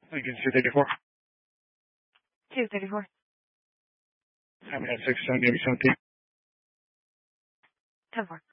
Lincoln 234. 234. I'm at 6 on Navy 17. 10-4.